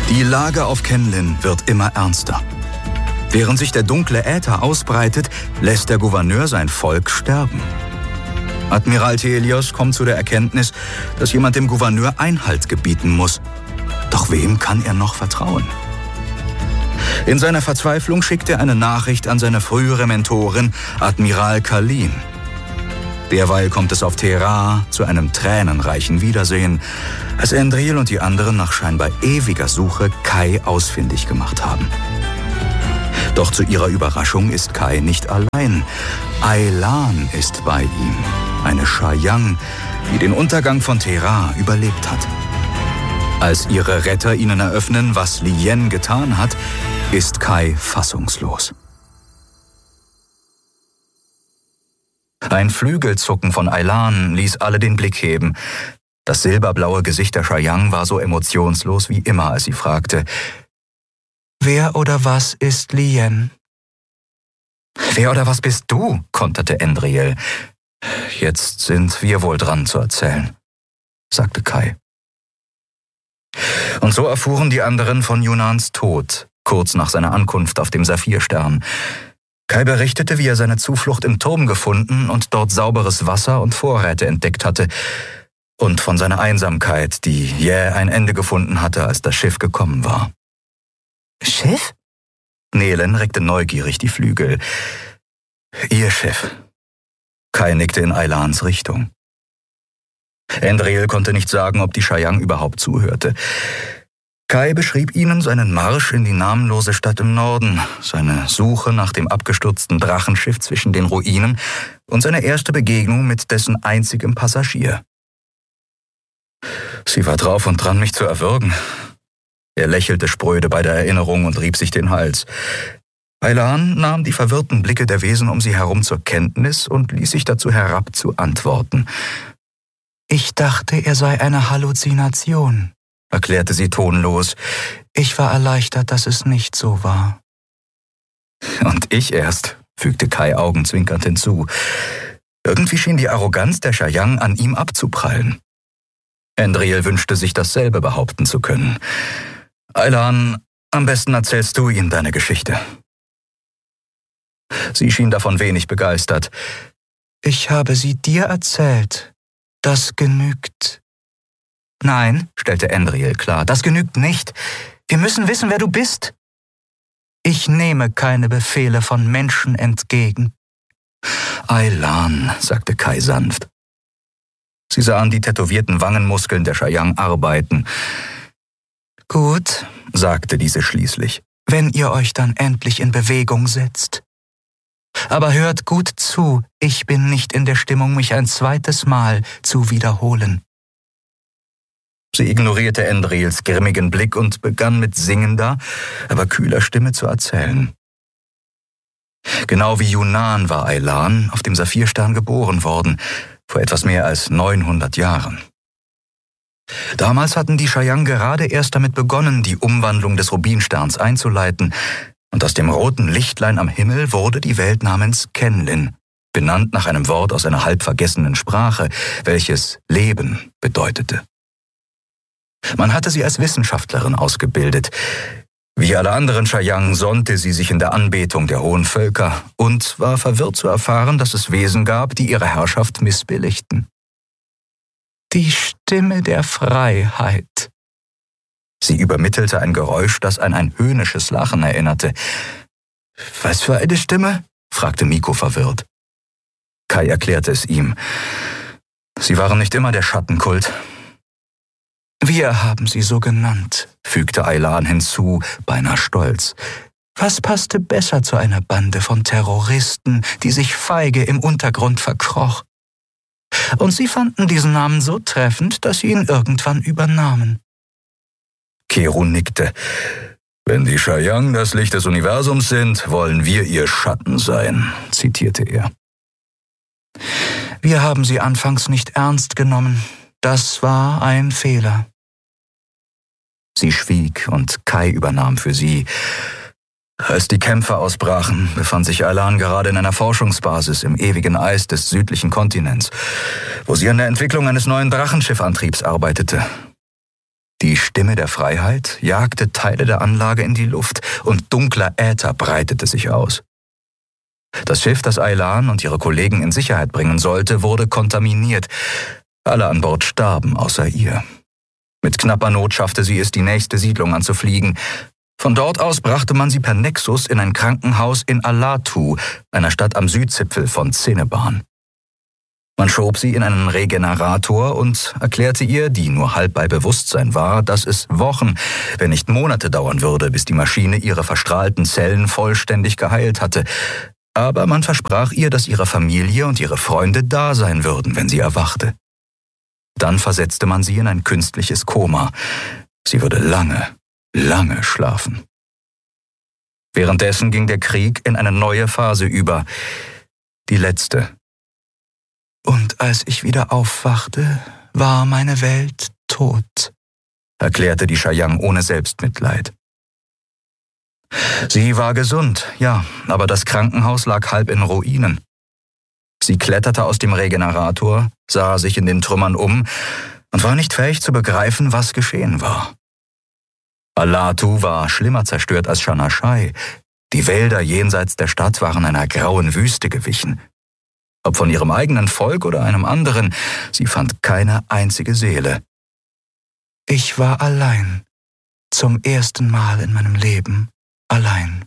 Die Lage auf Kenlin wird immer ernster. Während sich der dunkle Äther ausbreitet, lässt der Gouverneur sein Volk sterben. Admiral Thelios kommt zu der Erkenntnis, dass jemand dem Gouverneur Einhalt gebieten muss. Doch wem kann er noch vertrauen? In seiner Verzweiflung schickt er eine Nachricht an seine frühere Mentorin, Admiral Khalin. Derweil kommt es auf Thera zu einem tränenreichen Wiedersehen, als Endril und die anderen nach scheinbar ewiger Suche Kai ausfindig gemacht haben. Doch zu ihrer Überraschung ist Kai nicht allein. Aylan ist bei ihm, eine Shayang, die den Untergang von Thera überlebt hat. Als ihre Retter ihnen eröffnen, was Lien getan hat, ist Kai fassungslos. Ein Flügelzucken von Aylan ließ alle den Blick heben. Das silberblaue Gesicht der Shayang war so emotionslos wie immer, als sie fragte: »Wer oder was ist Lien?« »Wer oder was bist du?« konterte Endril. »Jetzt sind wir wohl dran zu erzählen«, sagte Kai. Und so erfuhren die anderen von Yunans Tod, kurz nach seiner Ankunft auf dem Saphirstern. Kai berichtete, wie er seine Zuflucht im Turm gefunden und dort sauberes Wasser und Vorräte entdeckt hatte, und von seiner Einsamkeit, die jäh ein Ende gefunden hatte, als das Schiff gekommen war. »Schiff?« Nehlen reckte neugierig die Flügel. »Ihr Schiff.« Kai nickte in Aylans Richtung. Endril konnte nicht sagen, ob die Shayang überhaupt zuhörte. Kai beschrieb ihnen seinen Marsch in die namenlose Stadt im Norden, seine Suche nach dem abgestürzten Drachenschiff zwischen den Ruinen und seine erste Begegnung mit dessen einzigem Passagier. Sie war drauf und dran, mich zu erwürgen. Er lächelte spröde bei der Erinnerung und rieb sich den Hals. Aylan nahm die verwirrten Blicke der Wesen um sie herum zur Kenntnis und ließ sich dazu herab, zu antworten. »Ich dachte, er sei eine Halluzination«, erklärte sie tonlos. »Ich war erleichtert, dass es nicht so war.« »Und ich erst«, fügte Kai augenzwinkernd hinzu. Irgendwie schien die Arroganz der Shayang an ihm abzuprallen. Endril wünschte sich, dasselbe behaupten zu können. »Aylan, am besten erzählst du ihm deine Geschichte.« Sie schien davon wenig begeistert. »Ich habe sie dir erzählt. Das genügt.« »Nein«, stellte Endril klar, »das genügt nicht. Wir müssen wissen, wer du bist.« »Ich nehme keine Befehle von Menschen entgegen.« »Aylan«, sagte Kai sanft. Sie sahen die tätowierten Wangenmuskeln der Shayang arbeiten. »Gut«, sagte diese schließlich, »wenn ihr euch dann endlich in Bewegung setzt. Aber hört gut zu, ich bin nicht in der Stimmung, mich ein zweites Mal zu wiederholen.« Sie ignorierte Endrils grimmigen Blick und begann mit singender, aber kühler Stimme zu erzählen. Genau wie Yunan war Aylan auf dem Saphirstern geboren worden, vor etwas mehr als 900 Jahren. Damals hatten die Shayang gerade erst damit begonnen, die Umwandlung des Rubinsterns einzuleiten, und aus dem roten Lichtlein am Himmel wurde die Welt namens Kenlin, benannt nach einem Wort aus einer halb vergessenen Sprache, welches Leben bedeutete. Man hatte sie als Wissenschaftlerin ausgebildet. Wie alle anderen Shayang sonnte sie sich in der Anbetung der hohen Völker und war verwirrt zu erfahren, dass es Wesen gab, die ihre Herrschaft missbilligten. »Die Stimme der Freiheit.« Sie übermittelte ein Geräusch, das an ein höhnisches Lachen erinnerte. »Was für eine Stimme?« fragte Miko verwirrt. Kai erklärte es ihm. Sie waren nicht immer der Schattenkult. »Wir haben sie so genannt«, fügte Aylan hinzu, beinahe stolz. »Was passte besser zu einer Bande von Terroristen, die sich feige im Untergrund verkroch? Und sie fanden diesen Namen so treffend, dass sie ihn irgendwann übernahmen.« Keru nickte. »Wenn die Shayang das Licht des Universums sind, wollen wir ihr Schatten sein«, zitierte er. »Wir haben sie anfangs nicht ernst genommen. Das war ein Fehler.« Sie schwieg und Kai übernahm für sie. Als die Kämpfe ausbrachen, befand sich Aylan gerade in einer Forschungsbasis im ewigen Eis des südlichen Kontinents, wo sie an der Entwicklung eines neuen Drachenschiffantriebs arbeitete. Die Stimme der Freiheit jagte Teile der Anlage in die Luft und dunkler Äther breitete sich aus. Das Schiff, das Aylan und ihre Kollegen in Sicherheit bringen sollte, wurde kontaminiert. Alle an Bord starben, außer ihr. Mit knapper Not schaffte sie es, die nächste Siedlung anzufliegen. Von dort aus brachte man sie per Nexus in ein Krankenhaus in Alatu, einer Stadt am Südzipfel von Zenneban. Man schob sie in einen Regenerator und erklärte ihr, die nur halb bei Bewusstsein war, dass es Wochen, wenn nicht Monate dauern würde, bis die Maschine ihre verstrahlten Zellen vollständig geheilt hatte. Aber man versprach ihr, dass ihre Familie und ihre Freunde da sein würden, wenn sie erwachte. Dann versetzte man sie in ein künstliches Koma. Sie würde lange, lange schlafen. Währenddessen ging der Krieg in eine neue Phase über, die letzte. Und als ich wieder aufwachte, war meine Welt tot, erklärte die Shayang ohne Selbstmitleid. Sie war gesund, ja, aber das Krankenhaus lag halb in Ruinen. Sie kletterte aus dem Regenerator, sah sich in den Trümmern um und war nicht fähig zu begreifen, was geschehen war. Alatu war schlimmer zerstört als Shanashai. Die Wälder jenseits der Stadt waren einer grauen Wüste gewichen. Ob von ihrem eigenen Volk oder einem anderen, sie fand keine einzige Seele. Ich war allein, zum ersten Mal in meinem Leben allein.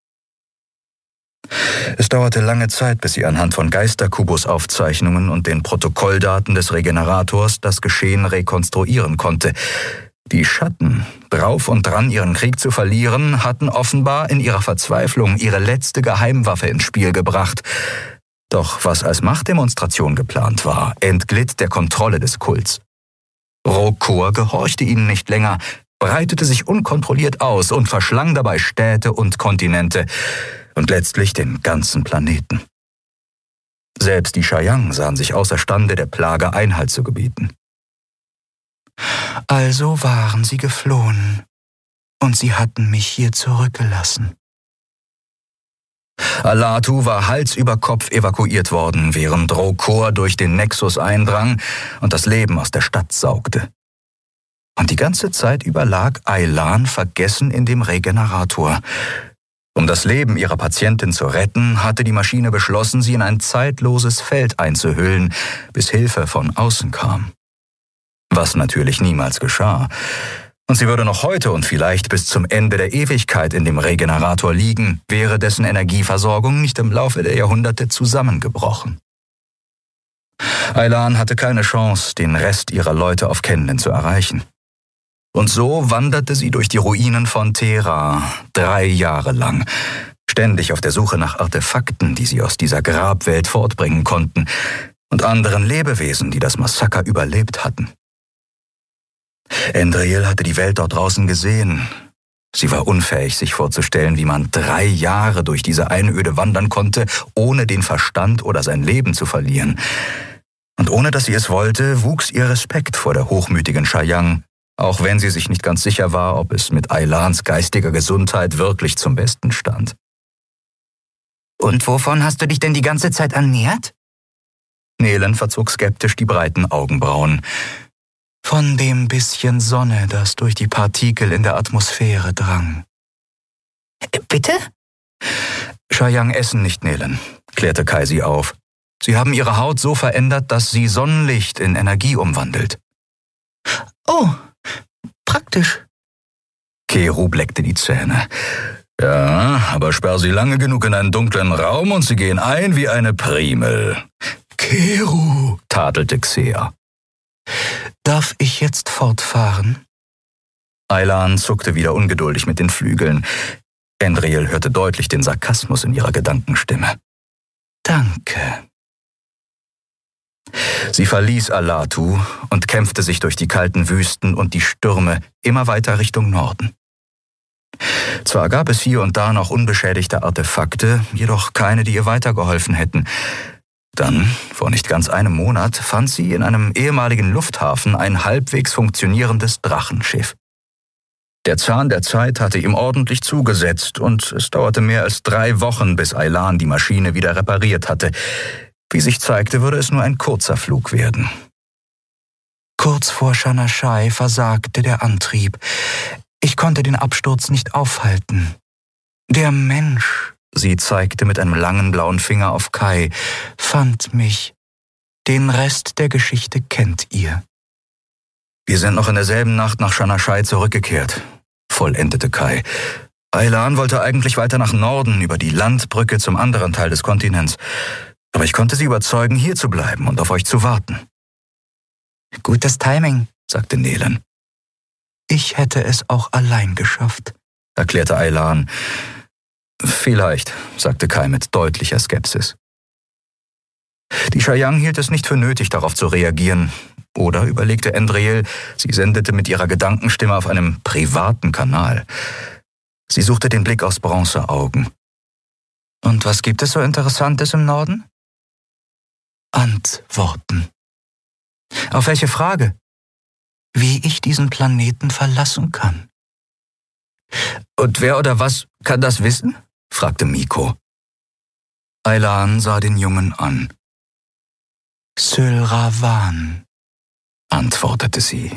Es dauerte lange Zeit, bis sie anhand von Geisterkubus-Aufzeichnungen und den Protokolldaten des Regenerators das Geschehen rekonstruieren konnte. Die Schatten, drauf und dran, ihren Krieg zu verlieren, hatten offenbar in ihrer Verzweiflung ihre letzte Geheimwaffe ins Spiel gebracht. Doch was als Machtdemonstration geplant war, entglitt der Kontrolle des Kults. Rokor gehorchte ihnen nicht länger, breitete sich unkontrolliert aus und verschlang dabei Städte und Kontinente und letztlich den ganzen Planeten. Selbst die Shayang sahen sich außerstande, der Plage Einhalt zu gebieten. Also waren sie geflohen, und sie hatten mich hier zurückgelassen. Alatu war Hals über Kopf evakuiert worden, während Rokor durch den Nexus eindrang und das Leben aus der Stadt saugte. Und die ganze Zeit über lag Aylan vergessen in dem Regenerator. Um das Leben ihrer Patientin zu retten, hatte die Maschine beschlossen, sie in ein zeitloses Feld einzuhüllen, bis Hilfe von außen kam. Was natürlich niemals geschah. Und sie würde noch heute und vielleicht bis zum Ende der Ewigkeit in dem Regenerator liegen, wäre dessen Energieversorgung nicht im Laufe der Jahrhunderte zusammengebrochen. Aylan hatte keine Chance, den Rest ihrer Leute auf Kenlen zu erreichen. Und so wanderte sie durch die Ruinen von Thera 3 Jahre lang, ständig auf der Suche nach Artefakten, die sie aus dieser Grabwelt fortbringen konnten, und anderen Lebewesen, die das Massaker überlebt hatten. Endriel hatte die Welt dort draußen gesehen. Sie war unfähig, sich vorzustellen, wie man 3 Jahre durch diese Einöde wandern konnte, ohne den Verstand oder sein Leben zu verlieren. Und ohne dass sie es wollte, wuchs ihr Respekt vor der hochmütigen Shayang, auch wenn sie sich nicht ganz sicher war, ob es mit Aylans geistiger Gesundheit wirklich zum Besten stand. »Und wovon hast du dich denn die ganze Zeit ernährt?« Nehlen verzog skeptisch die breiten Augenbrauen. »Von dem bisschen Sonne, das durch die Partikel in der Atmosphäre drang.« »Bitte?« »Shayang essen nicht, Nehlen«, klärte Kai sie auf. »Sie haben ihre Haut so verändert, dass sie Sonnenlicht in Energie umwandelt.« »Oh, praktisch.« Keru bleckte die Zähne. »Ja, aber sperr sie lange genug in einen dunklen Raum und sie gehen ein wie eine Primel.« »Keru«, tadelte Xea. »Darf ich jetzt fortfahren?« Aylan zuckte wieder ungeduldig mit den Flügeln. Endriel hörte deutlich den Sarkasmus in ihrer Gedankenstimme. »Danke.« Sie verließ Alatu und kämpfte sich durch die kalten Wüsten und die Stürme immer weiter Richtung Norden. Zwar gab es hier und da noch unbeschädigte Artefakte, jedoch keine, die ihr weitergeholfen hätten. Dann, vor nicht ganz einem Monat, fand sie in einem ehemaligen Lufthafen ein halbwegs funktionierendes Drachenschiff. Der Zahn der Zeit hatte ihm ordentlich zugesetzt und es dauerte mehr als 3 Wochen, bis Aylan die Maschine wieder repariert hatte. Wie sich zeigte, würde es nur ein kurzer Flug werden. Kurz vor Chanashai versagte der Antrieb. Ich konnte den Absturz nicht aufhalten. Der Mensch, sie zeigte mit einem langen blauen Finger auf Kai, fand mich. Den Rest der Geschichte kennt ihr. Wir sind noch in derselben Nacht nach Chanashai zurückgekehrt, vollendete Kai. Aylan wollte eigentlich weiter nach Norden über die Landbrücke zum anderen Teil des Kontinents. Aber ich konnte sie überzeugen, hier zu bleiben und auf euch zu warten. Gutes Timing, sagte Nehlen. Ich hätte es auch allein geschafft, erklärte Aylan. Vielleicht, sagte Kai mit deutlicher Skepsis. Die Chayang hielt es nicht für nötig, darauf zu reagieren. Oder, überlegte Endriel, sie sendete mit ihrer Gedankenstimme auf einem privaten Kanal. Sie suchte den Blick aus Bronzeaugen. Und was gibt es so Interessantes im Norden? Antworten. Auf welche Frage? Wie ich diesen Planeten verlassen kann. Und wer oder was kann das wissen? Fragte Miko. Aylan sah den Jungen an. Sylravan, antwortete sie.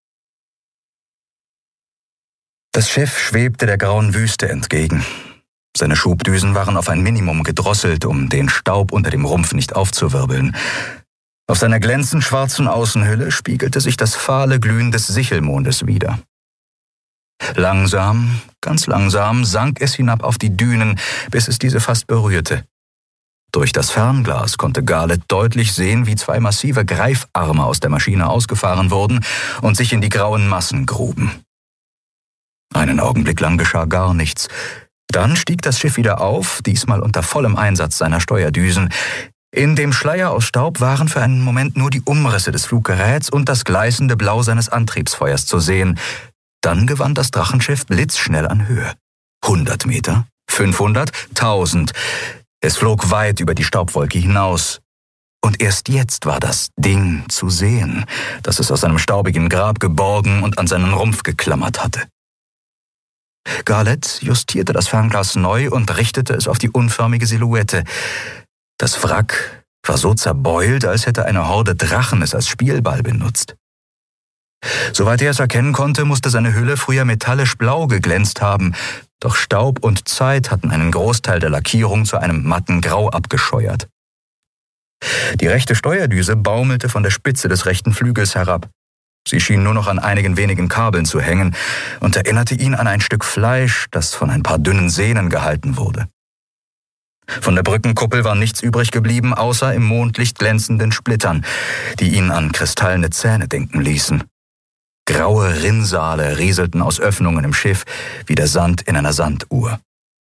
Das Schiff schwebte der grauen Wüste entgegen. Seine Schubdüsen waren auf ein Minimum gedrosselt, um den Staub unter dem Rumpf nicht aufzuwirbeln. Auf seiner glänzend schwarzen Außenhülle spiegelte sich das fahle Glühen des Sichelmondes wider. Langsam, ganz langsam sank es hinab auf die Dünen, bis es diese fast berührte. Durch das Fernglas konnte Garlet deutlich sehen, wie zwei massive Greifarme aus der Maschine ausgefahren wurden und sich in die grauen Massen gruben. Einen Augenblick lang geschah gar nichts. Dann stieg das Schiff wieder auf, diesmal unter vollem Einsatz seiner Steuerdüsen. In dem Schleier aus Staub waren für einen Moment nur die Umrisse des Fluggeräts und das gleißende Blau seines Antriebsfeuers zu sehen. Dann gewann das Drachenschiff blitzschnell an Höhe. 100 Meter, 500, 1000. Es flog weit über die Staubwolke hinaus. Und erst jetzt war das Ding zu sehen, das es aus seinem staubigen Grab geborgen und an seinen Rumpf geklammert hatte. Garlet justierte das Fernglas neu und richtete es auf die unförmige Silhouette. Das Wrack war so zerbeult, als hätte eine Horde Drachen es als Spielball benutzt. Soweit er es erkennen konnte, musste seine Hülle früher metallisch blau geglänzt haben, doch Staub und Zeit hatten einen Großteil der Lackierung zu einem matten Grau abgescheuert. Die rechte Steuerdüse baumelte von der Spitze des rechten Flügels herab. Sie schien nur noch an einigen wenigen Kabeln zu hängen und erinnerte ihn an ein Stück Fleisch, das von ein paar dünnen Sehnen gehalten wurde. Von der Brückenkuppel war nichts übrig geblieben, außer im Mondlicht glänzenden Splittern, die ihn an kristallene Zähne denken ließen. Graue Rinnsale rieselten aus Öffnungen im Schiff wie der Sand in einer Sanduhr.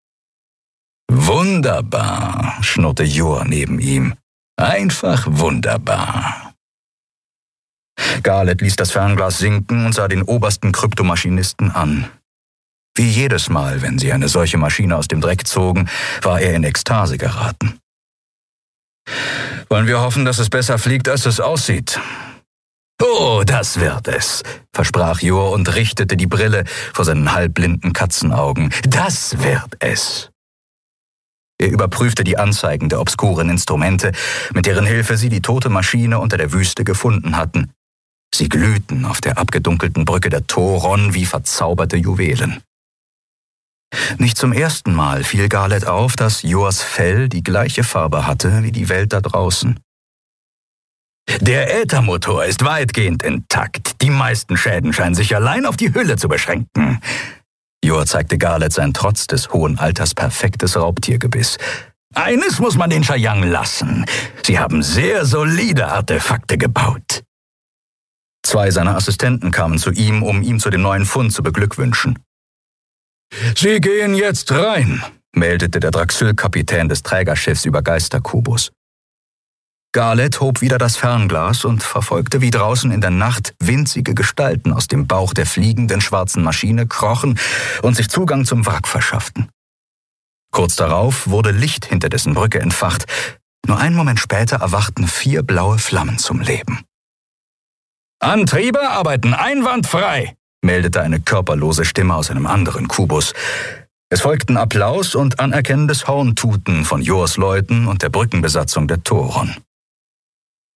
»Wunderbar«, schnurrte Jor neben ihm. »Einfach wunderbar.« Garlet ließ das Fernglas sinken und sah den obersten Kryptomaschinisten an. Wie jedes Mal, wenn sie eine solche Maschine aus dem Dreck zogen, war er in Ekstase geraten. »Wollen wir hoffen, dass es besser fliegt, als es aussieht?« »Oh, das wird es«, versprach Jor und richtete die Brille vor seinen halbblinden Katzenaugen. »Das wird es.« Er überprüfte die Anzeigen der obskuren Instrumente, mit deren Hilfe sie die tote Maschine unter der Wüste gefunden hatten. Sie glühten auf der abgedunkelten Brücke der Toron wie verzauberte Juwelen. Nicht zum ersten Mal fiel Garlet auf, dass Jors Fell die gleiche Farbe hatte wie die Welt da draußen. »Der Äthermotor ist weitgehend intakt. Die meisten Schäden scheinen sich allein auf die Hülle zu beschränken.« Jor zeigte Garlet sein trotz des hohen Alters perfektes Raubtiergebiss. »Eines muss man den Chayang lassen. Sie haben sehr solide Artefakte gebaut.« Zwei seiner Assistenten kamen zu ihm, um ihn zu dem neuen Fund zu beglückwünschen. »Sie gehen jetzt rein«, meldete der Draxyl-Kapitän des Trägerschiffs über Geisterkubus. Garlet hob wieder das Fernglas und verfolgte, wie draußen in der Nacht winzige Gestalten aus dem Bauch der fliegenden schwarzen Maschine krochen und sich Zugang zum Wrack verschafften. Kurz darauf wurde Licht hinter dessen Brücke entfacht. Nur einen Moment später erwachten 4 blaue Flammen zum Leben. »Antriebe arbeiten einwandfrei«, meldete eine körperlose Stimme aus einem anderen Kubus. Es folgten Applaus und anerkennendes Horntuten von Jors Leuten und der Brückenbesatzung der Toron.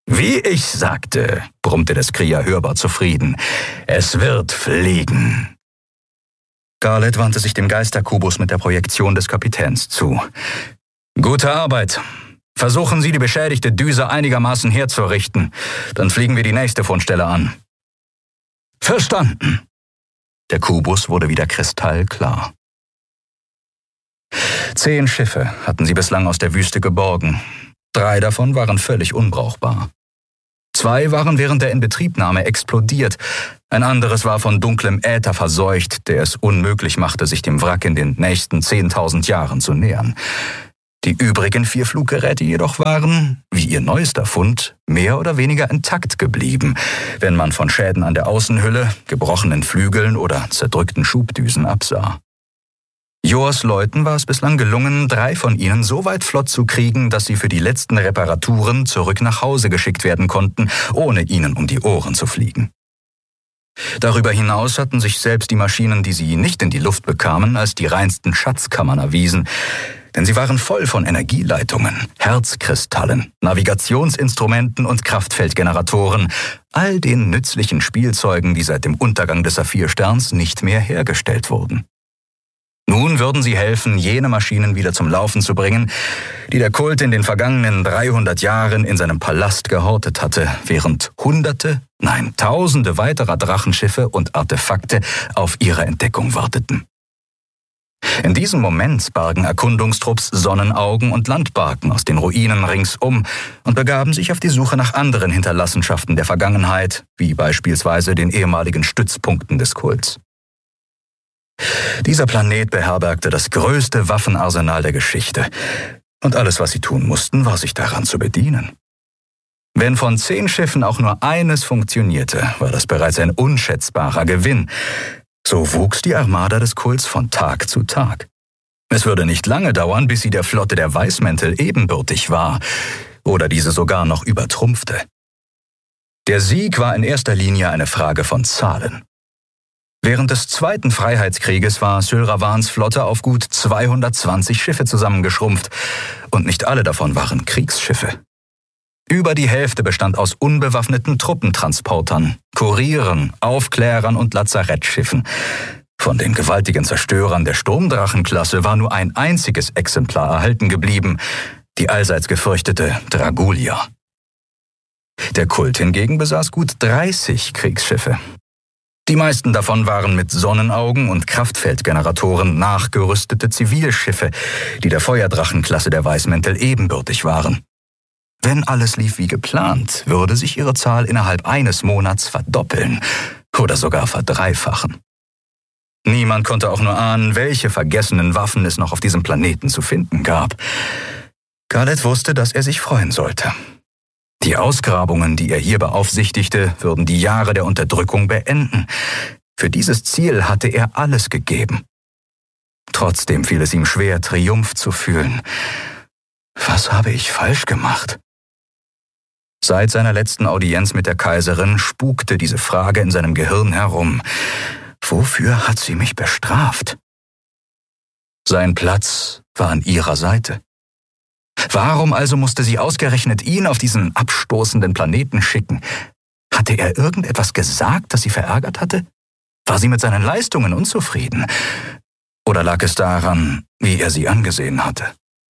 Wie ich sagte, brummte der Skrier hörbar zufrieden, es wird fliegen. Garleth wandte sich dem Geisterkubus mit der Projektion des Kapitäns zu. Gute Arbeit. Versuchen Sie, die beschädigte Düse einigermaßen herzurichten. Dann fliegen wir die nächste Fundstelle an. Verstanden. Der Kubus wurde wieder kristallklar. 10 Schiffe hatten sie bislang aus der Wüste geborgen. 3 davon waren völlig unbrauchbar. 2 waren während der Inbetriebnahme explodiert. Ein anderes war von dunklem Äther verseucht, der es unmöglich machte, sich dem Wrack in den nächsten 10.000 Jahren zu nähern. Die übrigen 4 Fluggeräte jedoch waren, wie ihr neuester Fund, mehr oder weniger intakt geblieben, wenn man von Schäden an der Außenhülle, gebrochenen Flügeln oder zerdrückten Schubdüsen absah. Jors Leuten war es bislang gelungen, 3 von ihnen so weit flott zu kriegen, dass sie für die letzten Reparaturen zurück nach Hause geschickt werden konnten, ohne ihnen um die Ohren zu fliegen. Darüber hinaus hatten sich selbst die Maschinen, die sie nicht in die Luft bekamen, als die reinsten Schatzkammern erwiesen, denn sie waren voll von Energieleitungen, Herzkristallen, Navigationsinstrumenten und Kraftfeldgeneratoren, all den nützlichen Spielzeugen, die seit dem Untergang des Saphirsterns nicht mehr hergestellt wurden. Nun würden sie helfen, jene Maschinen wieder zum Laufen zu bringen, die der Kult in den vergangenen 300 Jahren in seinem Palast gehortet hatte, während Hunderte, nein, Tausende weiterer Drachenschiffe und Artefakte auf ihre Entdeckung warteten. In diesem Moment bargen Erkundungstrupps Sonnenaugen und Landbarken aus den Ruinen ringsum und begaben sich auf die Suche nach anderen Hinterlassenschaften der Vergangenheit, wie beispielsweise den ehemaligen Stützpunkten des Kults. Dieser Planet beherbergte das größte Waffenarsenal der Geschichte, und alles, was sie tun mussten, war sich daran zu bedienen. Wenn von 10 Schiffen auch nur eines funktionierte, war das bereits ein unschätzbarer Gewinn. So wuchs die Armada des Kults von Tag zu Tag. Es würde nicht lange dauern, bis sie der Flotte der Weißmäntel ebenbürtig war oder diese sogar noch übertrumpfte. Der Sieg war in erster Linie eine Frage von Zahlen. Während des Zweiten Freiheitskrieges war Sylravans Flotte auf gut 220 Schiffe zusammengeschrumpft, und nicht alle davon waren Kriegsschiffe. Über die Hälfte bestand aus unbewaffneten Truppentransportern, Kurieren, Aufklärern und Lazarettschiffen. Von den gewaltigen Zerstörern der Sturmdrachenklasse war nur ein einziges Exemplar erhalten geblieben, die allseits gefürchtete Dragulia. Der Kult hingegen besaß gut 30 Kriegsschiffe. Die meisten davon waren mit Sonnenaugen und Kraftfeldgeneratoren nachgerüstete Zivilschiffe, die der Feuerdrachenklasse der Weißmäntel ebenbürtig waren. Wenn alles lief wie geplant, würde sich ihre Zahl innerhalb eines Monats verdoppeln oder sogar verdreifachen. Niemand konnte auch nur ahnen, welche vergessenen Waffen es noch auf diesem Planeten zu finden gab. Garleth wusste, dass er sich freuen sollte. Die Ausgrabungen, die er hier beaufsichtigte, würden die Jahre der Unterdrückung beenden. Für dieses Ziel hatte er alles gegeben. Trotzdem fiel es ihm schwer, Triumph zu fühlen. Was habe ich falsch gemacht? Seit seiner letzten Audienz mit der Kaiserin spukte diese Frage in seinem Gehirn herum. Wofür hat sie mich bestraft? Sein Platz war an ihrer Seite. Warum also musste sie ausgerechnet ihn auf diesen abstoßenden Planeten schicken? Hatte er irgendetwas gesagt, das sie verärgert hatte? War sie mit seinen Leistungen unzufrieden? Oder lag es daran, wie er sie angesehen hatte?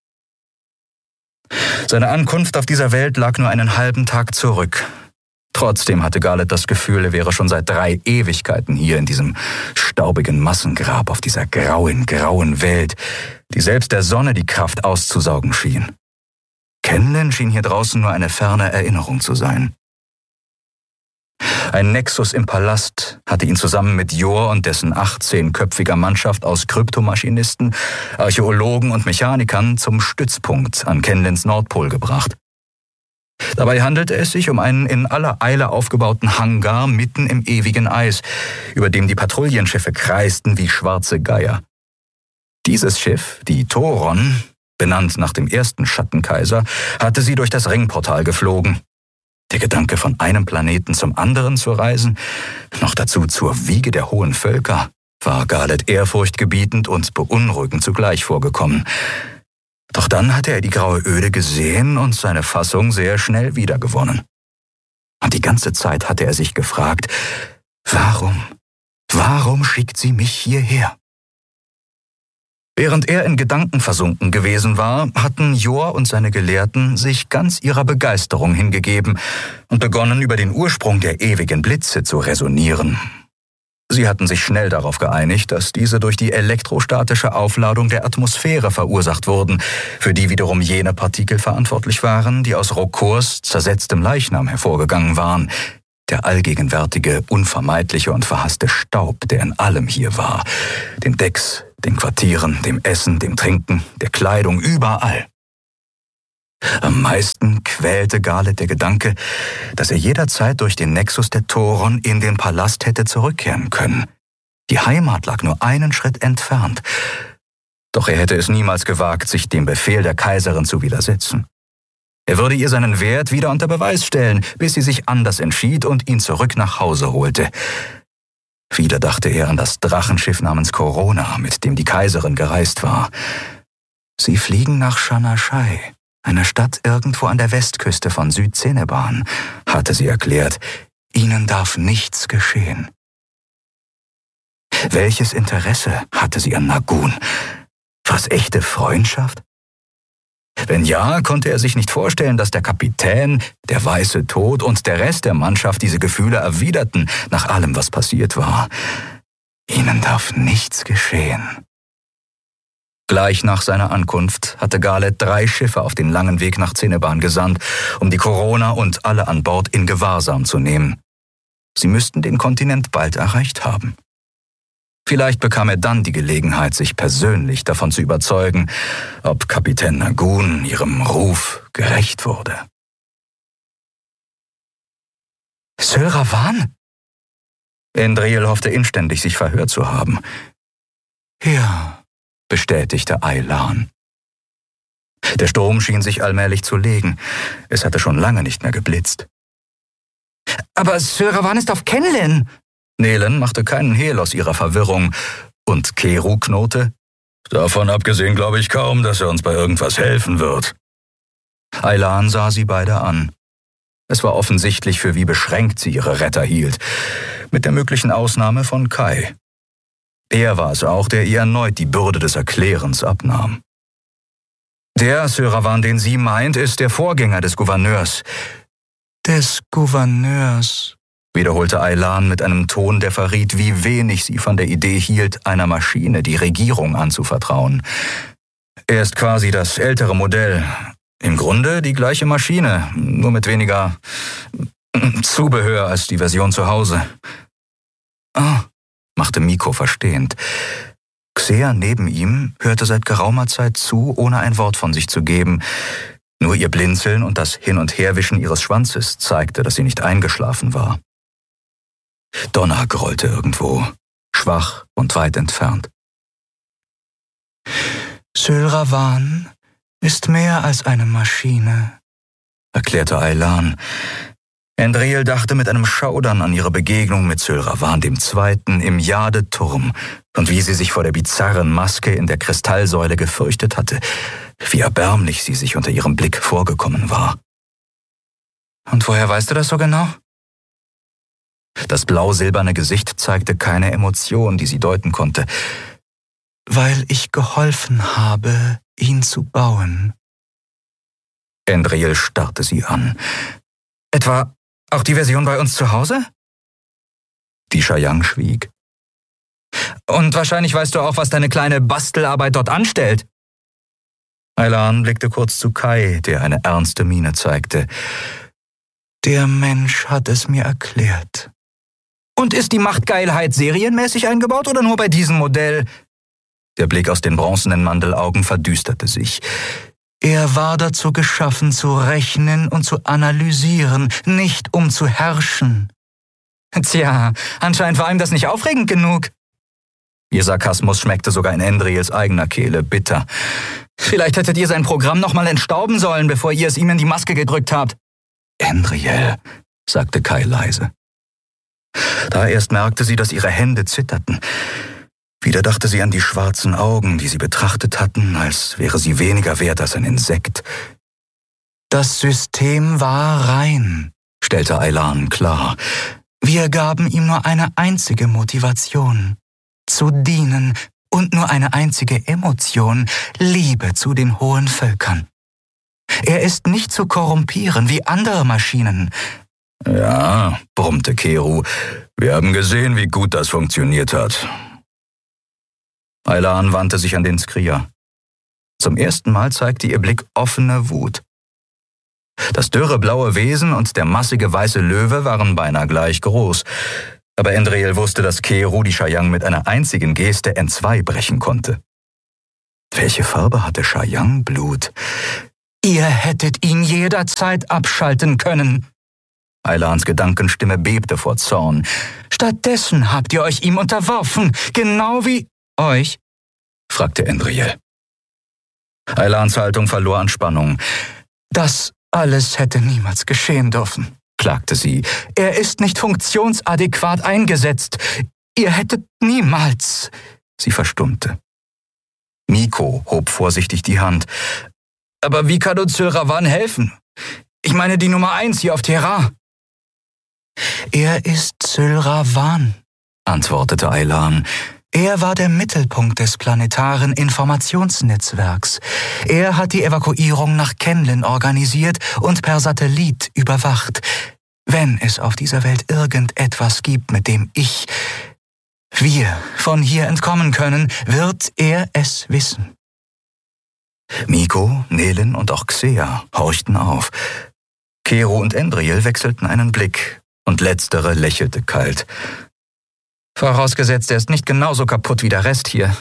Seine Ankunft auf dieser Welt lag nur einen halben Tag zurück. Trotzdem hatte Garleth das Gefühl, er wäre schon seit 3 Ewigkeiten hier in diesem staubigen Massengrab auf dieser grauen Welt, die selbst der Sonne die Kraft auszusaugen schien. Kenlen schien hier draußen nur eine ferne Erinnerung zu sein. Ein Nexus im Palast hatte ihn zusammen mit Jor und dessen 18-köpfiger Mannschaft aus Kryptomaschinisten, Archäologen und Mechanikern zum Stützpunkt an Kenlens Nordpol gebracht. Dabei handelte es sich um einen in aller Eile aufgebauten Hangar mitten im ewigen Eis, über dem die Patrouillenschiffe kreisten wie schwarze Geier. Dieses Schiff, die Thoron, benannt nach dem ersten Schattenkaiser, hatte sie durch das Ringportal geflogen. Der Gedanke, von einem Planeten zum anderen zu reisen, noch dazu zur Wiege der hohen Völker, war Garleth ehrfurchtgebietend und beunruhigend zugleich vorgekommen. Doch dann hatte er die graue Öde gesehen und seine Fassung sehr schnell wiedergewonnen. Und die ganze Zeit hatte er sich gefragt, warum schickt sie mich hierher? Während er in Gedanken versunken gewesen war, hatten Jor und seine Gelehrten sich ganz ihrer Begeisterung hingegeben und begonnen, über den Ursprung der ewigen Blitze zu räsonieren. Sie hatten sich schnell darauf geeinigt, dass diese durch die elektrostatische Aufladung der Atmosphäre verursacht wurden, für die wiederum jene Partikel verantwortlich waren, die aus Rokurs zersetztem Leichnam hervorgegangen waren, der allgegenwärtige, unvermeidliche und verhasste Staub, der in allem hier war, den Decks, den Quartieren, dem Essen, dem Trinken, der Kleidung, überall. Am meisten quälte Garlet der Gedanke, dass er jederzeit durch den Nexus der Toron in den Palast hätte zurückkehren können. Die Heimat lag nur einen Schritt entfernt. Doch er hätte es niemals gewagt, sich dem Befehl der Kaiserin zu widersetzen. Er würde ihr seinen Wert wieder unter Beweis stellen, bis sie sich anders entschied und ihn zurück nach Hause holte. Wieder dachte er an das Drachenschiff namens Corona, mit dem die Kaiserin gereist war. Sie fliegen nach Shanashai, einer Stadt irgendwo an der Westküste von Südzeneban, hatte sie erklärt. Ihnen darf nichts geschehen. Welches Interesse hatte sie an Nagun? Was echte Freundschaft? Wenn ja, konnte er sich nicht vorstellen, dass der Kapitän, der Weiße Tod und der Rest der Mannschaft diese Gefühle erwiderten, nach allem, was passiert war. Ihnen darf nichts geschehen. Gleich nach seiner Ankunft hatte Garlet 3 Schiffe auf den langen Weg nach Zeneban gesandt, um die Corona und alle an Bord in Gewahrsam zu nehmen. Sie müssten den Kontinent bald erreicht haben. Vielleicht bekam er dann die Gelegenheit, sich persönlich davon zu überzeugen, ob Kapitän Nagun ihrem Ruf gerecht wurde. Sylravan? Endriel hoffte inständig, sich verhört zu haben. Ja, bestätigte Aylan. Der Sturm schien sich allmählich zu legen. Es hatte schon lange nicht mehr geblitzt. Aber Sylravan ist auf Kenlin! Nelen machte keinen Hehl aus ihrer Verwirrung und Keru knurrte: Davon abgesehen glaube ich kaum, dass er uns bei irgendwas helfen wird. Aylan sah sie beide an. Es war offensichtlich, für wie beschränkt sie ihre Retter hielt, mit der möglichen Ausnahme von Kai. Er war es auch, der ihr erneut die Bürde des Erklärens abnahm. Der Sylravan, den sie meint, ist der Vorgänger des Gouverneurs. Des Gouverneurs, wiederholte Aylan mit einem Ton, der verriet, wie wenig sie von der Idee hielt, einer Maschine die Regierung anzuvertrauen. Er ist quasi das ältere Modell. Im Grunde die gleiche Maschine, nur mit weniger Zubehör als die Version zu Hause. Ah, machte Miko verstehend. Xea neben ihm hörte seit geraumer Zeit zu, ohne ein Wort von sich zu geben. Nur ihr Blinzeln und das Hin- und Herwischen ihres Schwanzes zeigte, dass sie nicht eingeschlafen war. Donner grollte irgendwo, schwach und weit entfernt. Sylravan ist mehr als eine Maschine, erklärte Aylan. Endriel dachte mit einem Schaudern an ihre Begegnung mit Sylravan II. Im Jadeturm und wie sie sich vor der bizarren Maske in der Kristallsäule gefürchtet hatte, wie erbärmlich sie sich unter ihrem Blick vorgekommen war. Und woher weißt du das so genau? Das blau-silberne Gesicht zeigte keine Emotion, die sie deuten konnte. Weil ich geholfen habe, ihn zu bauen. Endriel starrte sie an. Etwa auch die Version bei uns zu Hause? Die Shayang schwieg. Und wahrscheinlich weißt du auch, was deine kleine Bastelarbeit dort anstellt. Aylan blickte kurz zu Kai, der eine ernste Miene zeigte. Der Mensch hat es mir erklärt. Und ist die Machtgeilheit serienmäßig eingebaut oder nur bei diesem Modell? Der Blick aus den bronzenen Mandelaugen verdüsterte sich. Er war dazu geschaffen, zu rechnen und zu analysieren, nicht um zu herrschen. Tja, anscheinend war ihm das nicht aufregend genug. Ihr Sarkasmus schmeckte sogar in Endriels eigener Kehle bitter. Vielleicht hättet ihr sein Programm nochmal entstauben sollen, bevor ihr es ihm in die Maske gedrückt habt. Endriel, sagte Kai leise. Da erst merkte sie, dass ihre Hände zitterten. Wieder dachte sie an die schwarzen Augen, die sie betrachtet hatten, als wäre sie weniger wert als ein Insekt. Das System war rein, stellte Aylan klar. Wir gaben ihm nur eine einzige Motivation: zu dienen, und nur eine einzige Emotion: Liebe zu den hohen Völkern. Er ist nicht zu korrumpieren wie andere Maschinen. Ja, brummte Keru, wir haben gesehen, wie gut das funktioniert hat. Aylan wandte sich an den Skrier. Zum ersten Mal zeigte ihr Blick offene Wut. Das dürre blaue Wesen und der massige weiße Löwe waren beinahe gleich groß. Aber Endriel wusste, dass Keru die Shayang mit einer einzigen Geste entzwei brechen konnte. Welche Farbe hatte Shayang Blut? Ihr hättet ihn jederzeit abschalten können. Aylans Gedankenstimme bebte vor Zorn. Stattdessen habt ihr euch ihm unterworfen, genau wie... Euch? Fragte Endriel. Aylans Haltung verlor an Spannung. Das alles hätte niemals geschehen dürfen, klagte sie. Er ist nicht funktionsadäquat eingesetzt. Ihr hättet niemals... Sie verstummte. Miko hob vorsichtig die Hand. Aber wie kann uns Zylravan helfen? Ich meine die Nummer 1 hier auf Terra. Er ist Zylravan, antwortete Aylan. Er war der Mittelpunkt des planetaren Informationsnetzwerks. Er hat die Evakuierung nach Kenlin organisiert und per Satellit überwacht. Wenn es auf dieser Welt irgendetwas gibt, mit dem wir von hier entkommen können, wird er es wissen. Miko, Nelin und auch Xea horchten auf. Keru und Endriel wechselten einen Blick, und letztere lächelte kalt. Vorausgesetzt, er ist nicht genauso kaputt wie der Rest hier.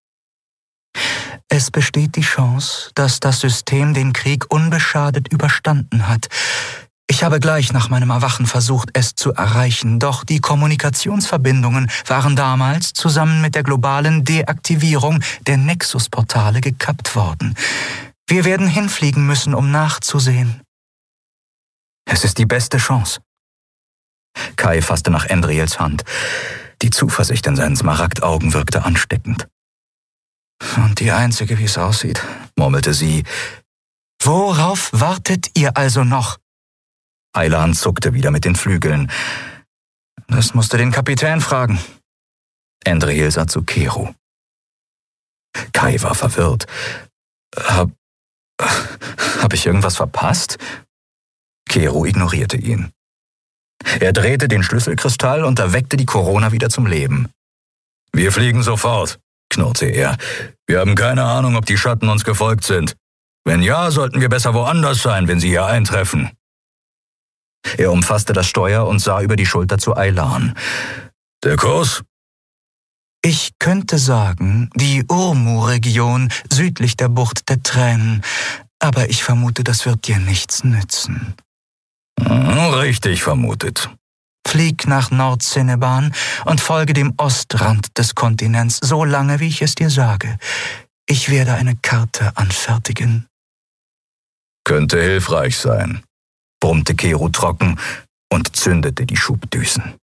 Es besteht die Chance, dass das System den Krieg unbeschadet überstanden hat. Ich habe gleich nach meinem Erwachen versucht, es zu erreichen, doch die Kommunikationsverbindungen waren damals zusammen mit der globalen Deaktivierung der Nexus-Portale gekappt worden. Wir werden hinfliegen müssen, um nachzusehen. Es ist die beste Chance. Kai fasste nach Endriels Hand. Die Zuversicht in seinen Smaragdaugen wirkte ansteckend. Und die einzige, wie es aussieht, murmelte sie. Worauf wartet ihr also noch? Aylan zuckte wieder mit den Flügeln. Das musst du den Kapitän fragen. Endriel sah zu Keru. Kai war verwirrt. Hab ich irgendwas verpasst? Keru ignorierte ihn. Er drehte den Schlüsselkristall und erweckte die Corona wieder zum Leben. Wir fliegen sofort, knurrte er. Wir haben keine Ahnung, ob die Schatten uns gefolgt sind. Wenn ja, sollten wir besser woanders sein, wenn sie hier eintreffen. Er umfasste das Steuer und sah über die Schulter zu Aylan. Der Kurs? Ich könnte sagen, die Urmu-Region südlich der Bucht der Tränen, aber ich vermute, das wird dir nichts nützen. Richtig vermutet. Flieg nach Nord-Ceneban und folge dem Ostrand des Kontinents, so lange, wie ich es dir sage. Ich werde eine Karte anfertigen. Könnte hilfreich sein, brummte Keru trocken und zündete die Schubdüsen.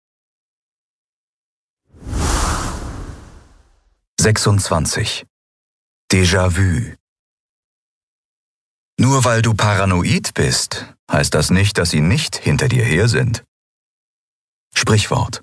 26. Déjà-vu. Nur weil du paranoid bist, heißt das nicht, dass sie nicht hinter dir her sind. Sprichwort.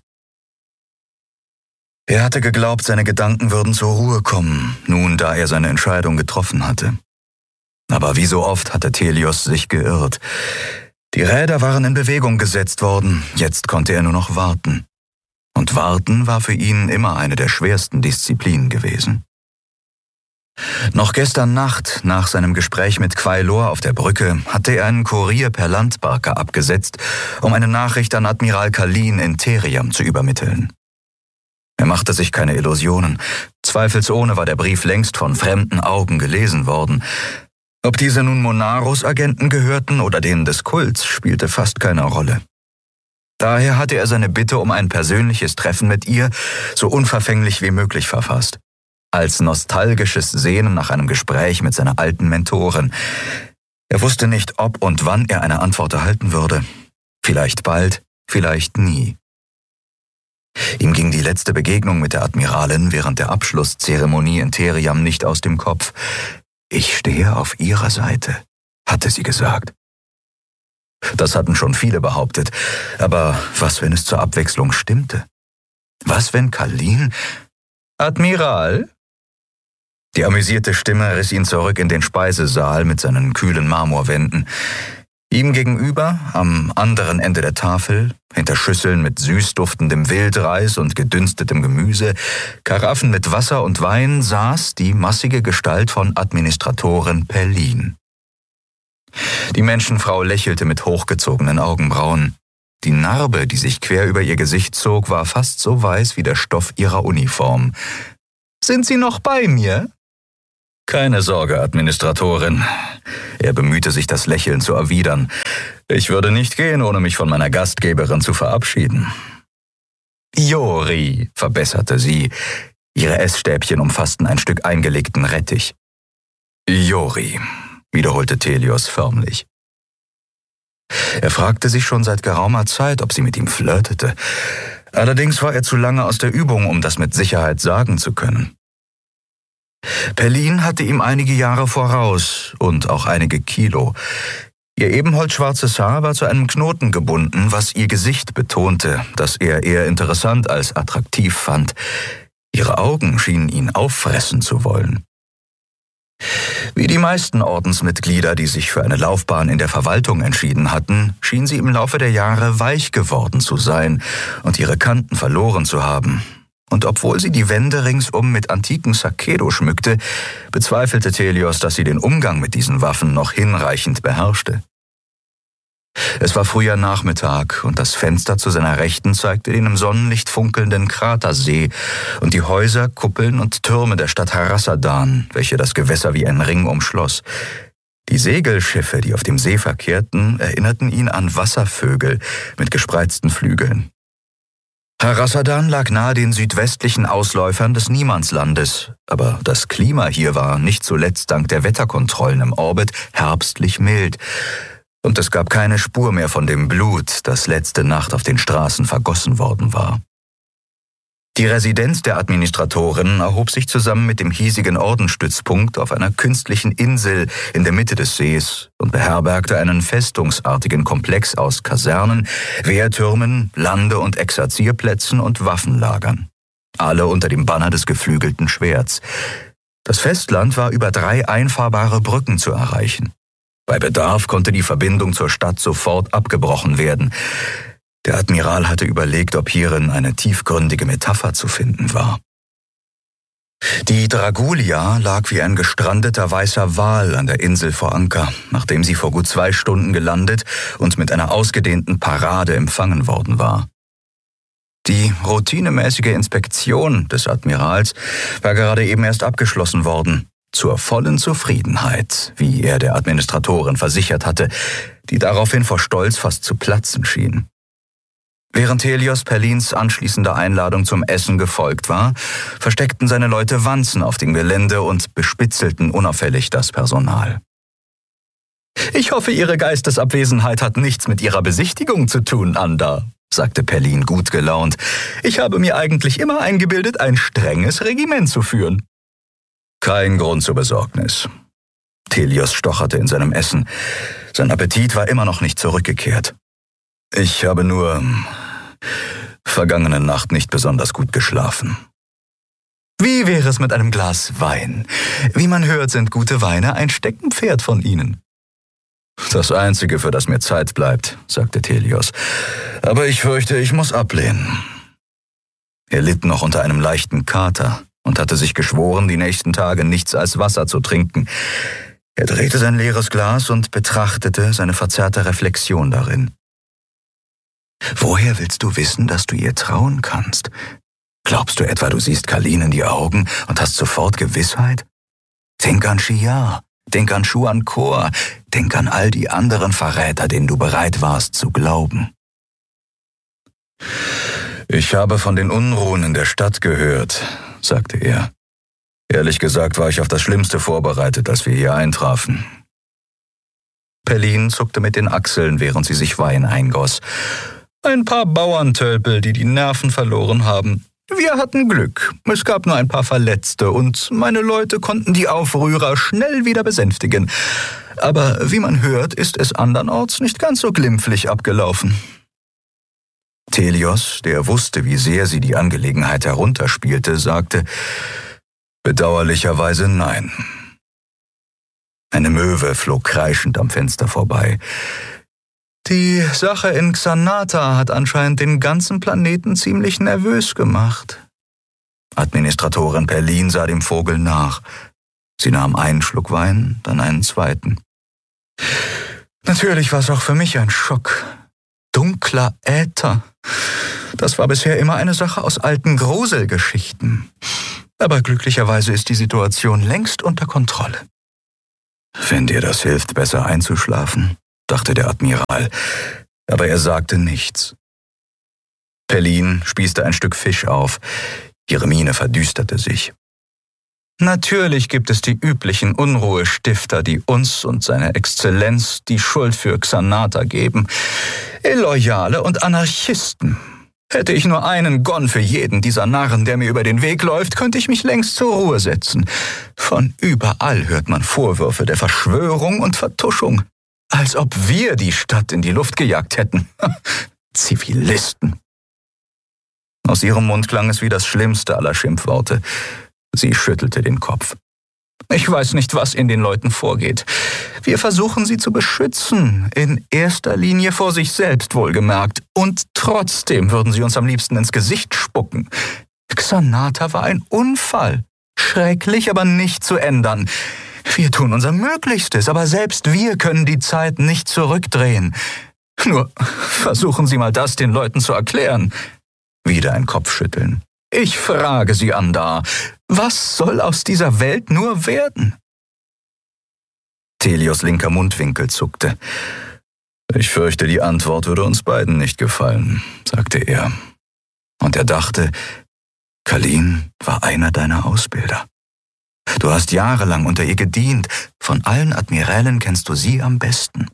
Er hatte geglaubt, seine Gedanken würden zur Ruhe kommen, nun da er seine Entscheidung getroffen hatte. Aber wie so oft hatte Telios sich geirrt. Die Räder waren in Bewegung gesetzt worden, jetzt konnte er nur noch warten. Und warten war für ihn immer eine der schwersten Disziplinen gewesen. Noch gestern Nacht, nach seinem Gespräch mit Quailor auf der Brücke, hatte er einen Kurier per Landbarke abgesetzt, um eine Nachricht an Admiral Kalin in Theriam zu übermitteln. Er machte sich keine Illusionen. Zweifelsohne war der Brief längst von fremden Augen gelesen worden. Ob diese nun Monarus-Agenten gehörten oder denen des Kults, spielte fast keine Rolle. Daher hatte er seine Bitte um ein persönliches Treffen mit ihr so unverfänglich wie möglich verfasst. Als nostalgisches Sehnen nach einem Gespräch mit seiner alten Mentorin. Er wusste nicht, ob und wann er eine Antwort erhalten würde. Vielleicht bald, vielleicht nie. Ihm ging die letzte Begegnung mit der Admiralin während der Abschlusszeremonie in Theriam nicht aus dem Kopf. Ich stehe auf ihrer Seite, hatte sie gesagt. Das hatten schon viele behauptet. Aber was, wenn es zur Abwechslung stimmte? Was, wenn Kalin... »Admiral?« Die amüsierte Stimme riss ihn zurück in den Speisesaal mit seinen kühlen Marmorwänden. Ihm gegenüber, am anderen Ende der Tafel, hinter Schüsseln mit süß duftendem Wildreis und gedünstetem Gemüse, Karaffen mit Wasser und Wein, saß die massige Gestalt von Administratorin Perlin. Die Menschenfrau lächelte mit hochgezogenen Augenbrauen. Die Narbe, die sich quer über ihr Gesicht zog, war fast so weiß wie der Stoff ihrer Uniform. »Sind Sie noch bei mir?« »Keine Sorge, Administratorin.« Er bemühte sich, das Lächeln zu erwidern. »Ich würde nicht gehen, ohne mich von meiner Gastgeberin zu verabschieden.« »Jori«, verbesserte sie. Ihre Essstäbchen umfassten ein Stück eingelegten Rettich. »Jori«, wiederholte Telios förmlich. Er fragte sich schon seit geraumer Zeit, ob sie mit ihm flirtete. Allerdings war er zu lange aus der Übung, um das mit Sicherheit sagen zu können. Perlin hatte ihm einige Jahre voraus und auch einige Kilo. Ihr ebenholzschwarzes Haar war zu einem Knoten gebunden, was ihr Gesicht betonte, das er eher interessant als attraktiv fand. Ihre Augen schienen ihn auffressen zu wollen. Wie die meisten Ordensmitglieder, die sich für eine Laufbahn in der Verwaltung entschieden hatten, schien sie im Laufe der Jahre weich geworden zu sein und ihre Kanten verloren zu haben. Und obwohl sie die Wände ringsum mit antiken Sakedo schmückte, bezweifelte Telios, dass sie den Umgang mit diesen Waffen noch hinreichend beherrschte. Es war früher Nachmittag und das Fenster zu seiner Rechten zeigte den im Sonnenlicht funkelnden Kratersee und die Häuser, Kuppeln und Türme der Stadt Harassadan, welche das Gewässer wie ein Ring umschloss. Die Segelschiffe, die auf dem See verkehrten, erinnerten ihn an Wasservögel mit gespreizten Flügeln. Harassadan lag nahe den südwestlichen Ausläufern des Niemandslandes, aber das Klima hier war nicht zuletzt dank der Wetterkontrollen im Orbit herbstlich mild. Und es gab keine Spur mehr von dem Blut, das letzte Nacht auf den Straßen vergossen worden war. Die Residenz der Administratorin erhob sich zusammen mit dem hiesigen Ordensstützpunkt auf einer künstlichen Insel in der Mitte des Sees und beherbergte einen festungsartigen Komplex aus Kasernen, Wehrtürmen, Lande- und Exerzierplätzen und Waffenlagern. Alle unter dem Banner des geflügelten Schwerts. Das Festland war über 3 einfahrbare Brücken zu erreichen. Bei Bedarf konnte die Verbindung zur Stadt sofort abgebrochen werden. Der Admiral hatte überlegt, ob hierin eine tiefgründige Metapher zu finden war. Die Dragulia lag wie ein gestrandeter weißer Wal an der Insel vor Anker, nachdem sie vor gut 2 Stunden gelandet und mit einer ausgedehnten Parade empfangen worden war. Die routinemäßige Inspektion des Admirals war gerade eben erst abgeschlossen worden. Zur vollen Zufriedenheit, wie er der Administratorin versichert hatte, die daraufhin vor Stolz fast zu platzen schien. Während Telios Perlins anschließender Einladung zum Essen gefolgt war, versteckten seine Leute Wanzen auf dem Gelände und bespitzelten unauffällig das Personal. »Ich hoffe, Ihre Geistesabwesenheit hat nichts mit Ihrer Besichtigung zu tun, Anda«, sagte Perlin gut gelaunt. »Ich habe mir eigentlich immer eingebildet, ein strenges Regiment zu führen.« »Kein Grund zur Besorgnis.« Telios stocherte in seinem Essen. Sein Appetit war immer noch nicht zurückgekehrt. »Ich habe nur vergangene Nacht nicht besonders gut geschlafen.« »Wie wäre es mit einem Glas Wein? Wie man hört, sind gute Weine ein Steckenpferd von Ihnen.« »Das Einzige, für das mir Zeit bleibt«, sagte Telios. »Aber ich fürchte, ich muss ablehnen.« Er litt noch unter einem leichten Kater und hatte sich geschworen, die nächsten Tage nichts als Wasser zu trinken. Er drehte sein leeres Glas und betrachtete seine verzerrte Reflexion darin. »Woher willst du wissen, dass du ihr trauen kannst? Glaubst du etwa, du siehst Kalin in die Augen und hast sofort Gewissheit? Denk an Shia, denk an Shuan Kor, denk an all die anderen Verräter, denen du bereit warst zu glauben.« »Ich habe von den Unruhen in der Stadt gehört«, sagte er. »Ehrlich gesagt war ich auf das Schlimmste vorbereitet, als wir hier eintrafen.« Perlin zuckte mit den Achseln, während sie sich Wein eingoss. »Ein paar Bauerntölpel, die die Nerven verloren haben. Wir hatten Glück. Es gab nur ein paar Verletzte und meine Leute konnten die Aufrührer schnell wieder besänftigen. Aber wie man hört, ist es andernorts nicht ganz so glimpflich abgelaufen. Telios, der wusste, wie sehr sie die Angelegenheit herunterspielte, sagte: Bedauerlicherweise nein. Eine Möwe flog kreischend am Fenster vorbei. Die Sache in Xanata hat anscheinend den ganzen Planeten ziemlich nervös gemacht. Administratorin Perlin sah dem Vogel nach. Sie nahm einen Schluck Wein, dann einen zweiten. Natürlich war es auch für mich ein Schock. Dunkler Äther. Das war bisher immer eine Sache aus alten Gruselgeschichten. Aber glücklicherweise ist die Situation längst unter Kontrolle. Wenn dir das hilft, besser einzuschlafen, dachte der Admiral, aber er sagte nichts. Perlin spießte ein Stück Fisch auf. Ihre Miene verdüsterte sich. Natürlich gibt es die üblichen Unruhestifter, die uns und seine Exzellenz die Schuld für Xanata geben. Illoyale und Anarchisten. Hätte ich nur einen Gon für jeden dieser Narren, der mir über den Weg läuft, könnte ich mich längst zur Ruhe setzen. Von überall hört man Vorwürfe der Verschwörung und Vertuschung. Als ob wir die Stadt in die Luft gejagt hätten. Zivilisten. Aus ihrem Mund klang es wie das schlimmste aller Schimpfworte. Sie schüttelte den Kopf. Ich weiß nicht, was in den Leuten vorgeht. Wir versuchen sie zu beschützen, in erster Linie vor sich selbst wohlgemerkt. Und trotzdem würden sie uns am liebsten ins Gesicht spucken. Xanata war ein Unfall. Schrecklich, aber nicht zu ändern. Wir tun unser Möglichstes, aber selbst wir können die Zeit nicht zurückdrehen. Nur versuchen Sie mal das den Leuten zu erklären. Wieder ein Kopfschütteln. Ich frage Sie, Andar, was soll aus dieser Welt nur werden? Telios linker Mundwinkel zuckte. Ich fürchte, die Antwort würde uns beiden nicht gefallen, sagte er. Und er dachte, Kalin war einer deiner Ausbilder. Du hast jahrelang unter ihr gedient. Von allen Admirälen kennst du sie am besten.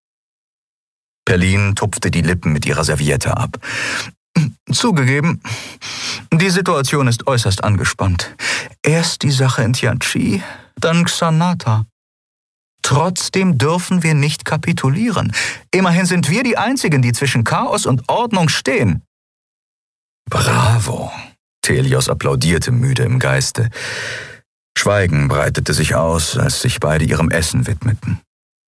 Perlin tupfte die Lippen mit ihrer Serviette ab. Zugegeben, die Situation ist äußerst angespannt. Erst die Sache in Tianchi, dann Xanata. Trotzdem dürfen wir nicht kapitulieren. Immerhin sind wir die Einzigen, die zwischen Chaos und Ordnung stehen. Bravo! Telios applaudierte müde im Geiste. Schweigen breitete sich aus, als sich beide ihrem Essen widmeten.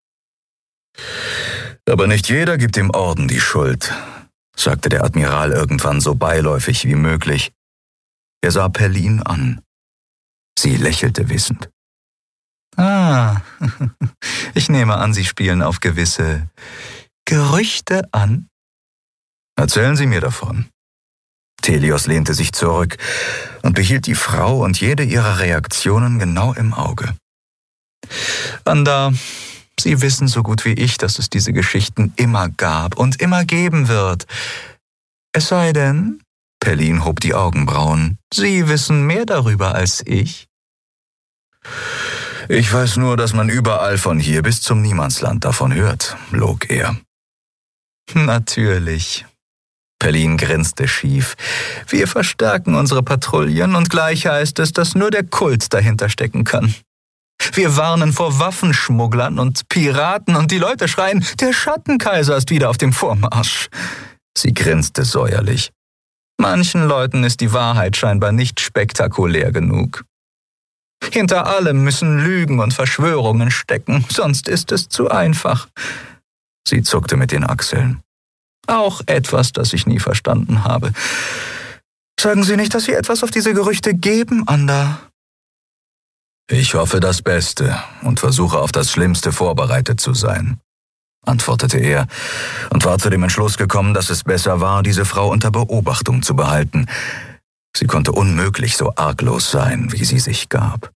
Aber nicht jeder gibt dem Orden die Schuld, sagte der Admiral irgendwann so beiläufig wie möglich. Er sah Perlin an. Sie lächelte wissend. Ich nehme an, Sie spielen auf gewisse Gerüchte an. Erzählen Sie mir davon. Telios lehnte sich zurück und behielt die Frau und jede ihrer Reaktionen genau im Auge. Andar, Sie wissen so gut wie ich, dass es diese Geschichten immer gab und immer geben wird. Es sei denn, Perlin hob die Augenbrauen, Sie wissen mehr darüber als ich. Ich weiß nur, dass man überall von hier bis zum Niemandsland davon hört, log er. Natürlich. Perlin grinste schief. Wir verstärken unsere Patrouillen und gleich heißt es, dass nur der Kult dahinter stecken kann. Wir warnen vor Waffenschmugglern und Piraten und die Leute schreien, der Schattenkaiser ist wieder auf dem Vormarsch. Sie grinste säuerlich. Manchen Leuten ist die Wahrheit scheinbar nicht spektakulär genug. Hinter allem müssen Lügen und Verschwörungen stecken, sonst ist es zu einfach. Sie zuckte mit den Achseln. Auch etwas, das ich nie verstanden habe. Sagen Sie nicht, dass Sie etwas auf diese Gerüchte geben, Andar? Ich hoffe das Beste und versuche auf das Schlimmste vorbereitet zu sein, antwortete er und war zu dem Entschluss gekommen, dass es besser war, diese Frau unter Beobachtung zu behalten. Sie konnte unmöglich so arglos sein, wie sie sich gab.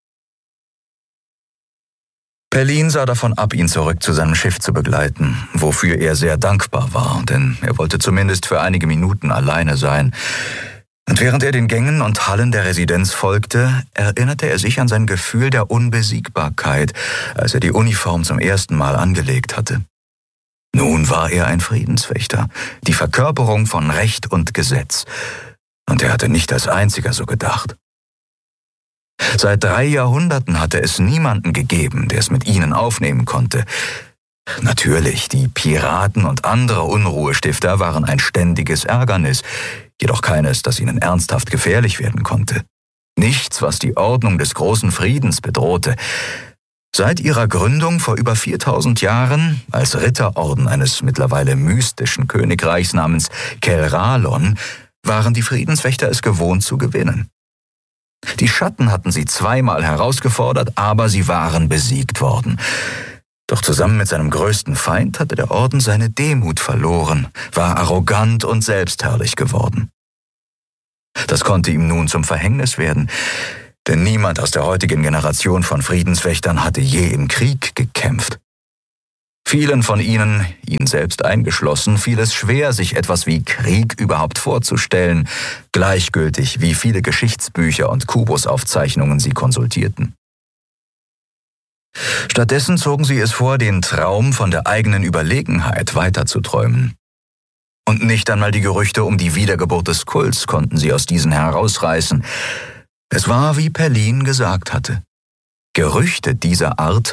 Perlin sah davon ab, ihn zurück zu seinem Schiff zu begleiten, wofür er sehr dankbar war, denn er wollte zumindest für einige Minuten alleine sein. Und während er den Gängen und Hallen der Residenz folgte, erinnerte er sich an sein Gefühl der Unbesiegbarkeit, als er die Uniform zum ersten Mal angelegt hatte. Nun war er ein Friedenswächter, die Verkörperung von Recht und Gesetz. Und er hatte nicht als einziger so gedacht. Seit 3 Jahrhunderten hatte es niemanden gegeben, der es mit ihnen aufnehmen konnte. Natürlich, die Piraten und andere Unruhestifter waren ein ständiges Ärgernis, jedoch keines, das ihnen ernsthaft gefährlich werden konnte. Nichts, was die Ordnung des großen Friedens bedrohte. Seit ihrer Gründung vor über 4000 Jahren, als Ritterorden eines mittlerweile mystischen Königreichs namens Kelralon, waren die Friedenswächter es gewohnt zu gewinnen. Die Schatten hatten sie 2-mal herausgefordert, aber sie waren besiegt worden. Doch zusammen mit seinem größten Feind hatte der Orden seine Demut verloren, war arrogant und selbstherrlich geworden. Das konnte ihm nun zum Verhängnis werden, denn niemand aus der heutigen Generation von Friedenswächtern hatte je im Krieg gekämpft. Vielen von ihnen, ihn selbst eingeschlossen, fiel es schwer, sich etwas wie Krieg überhaupt vorzustellen, gleichgültig, wie viele Geschichtsbücher und Kubusaufzeichnungen sie konsultierten. Stattdessen zogen sie es vor, den Traum von der eigenen Überlegenheit weiterzuträumen. Und nicht einmal die Gerüchte um die Wiedergeburt des Kults konnten sie aus diesen herausreißen. Es war, wie Perlin gesagt hatte. Gerüchte dieser Art